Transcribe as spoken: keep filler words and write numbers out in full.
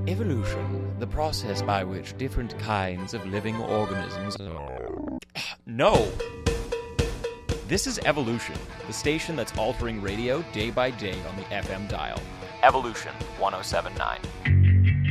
Evolution, the process by which different kinds of living organisms... No! This is Evolution, the station that's altering radio day by day on the F M dial. Evolution one oh seven point nine.